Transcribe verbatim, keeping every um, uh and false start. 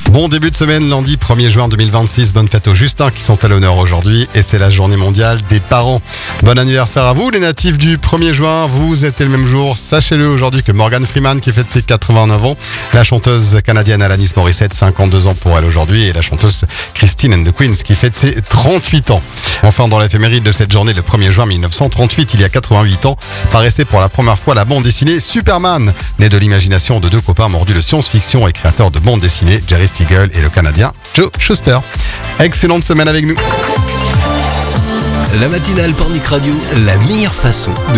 Bon début de semaine, lundi premier juin deux mille vingt-six. Bonne fête aux Justins qui sont à l'honneur aujourd'hui et c'est la journée mondiale des parents. Bon anniversaire à vous les natifs du premier juin. Vous êtes le même jour. Sachez-le aujourd'hui que Morgan Freeman qui fête ses quatre-vingt-neuf ans. La chanteuse canadienne Alanis Morissette, cinquante-deux ans pour elle aujourd'hui. Et la chanteuse Christine and the Queens qui fête ses trente-huit ans. Enfin, dans l'éphéméride de cette journée, le premier juin mille neuf cent trente-huit, il y a quatre-vingt-huit ans, paraissait pour la première fois la bande dessinée Superman, née de l'imagination de deux copains mordus de science-fiction et créateurs de bande dessinée, Jerry Siegel et le Canadien Joe Shuster. Excellente semaine avec nous. La matinale Pornic Radio, la meilleure façon de